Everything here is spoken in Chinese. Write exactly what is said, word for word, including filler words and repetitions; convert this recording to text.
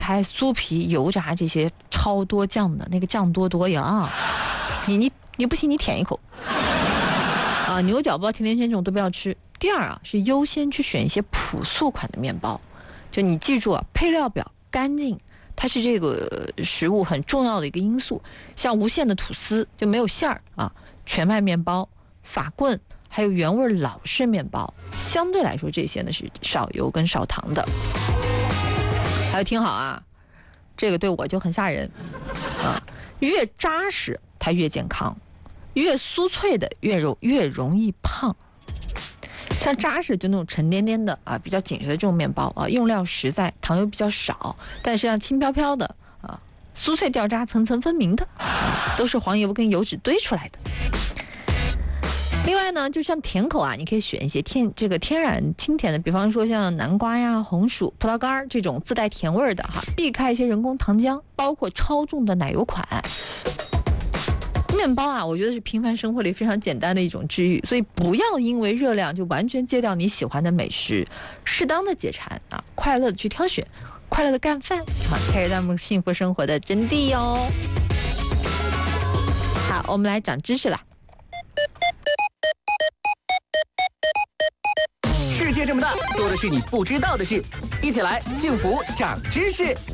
拍酥皮、油炸这些超多酱的那个酱多多呀，你你你不信你舔一口啊！牛角包、甜甜圈这种都不要吃。第二啊，是优先去选一些朴素款的面包，就你记住啊，配料表干净，它是这个食物很重要的一个因素。像无馅的吐司就没有馅儿啊，全麦面包、法棍，还有原味老式面包，相对来说这些呢是少油跟少糖的。还有听好啊，这个对我就很吓人啊，越扎实它越健康，越酥脆的越容越容易胖。像扎实就那种沉甸甸的啊，比较紧实的这种面包啊，用料实在，糖油比较少，但是像轻飘飘的啊，酥脆掉渣，层层分明的，啊、都是黄油跟油脂堆出来的。另外呢，就像甜口啊，你可以选一些天这个天然清甜的，比方说像南瓜呀、红薯、葡萄干这种自带甜味的哈，避开一些人工糖浆，包括超重的奶油款。面包啊，我觉得是平凡生活里非常简单的一种治愈，所以不要因为热量就完全戒掉你喜欢的美食，适当的解馋啊，快乐的去挑选，快乐的干饭啊，才是咱们幸福生活的真谛哟。好，我们来长知识了。 世界这么大，多的是你不知道的事，一起来幸福长知识。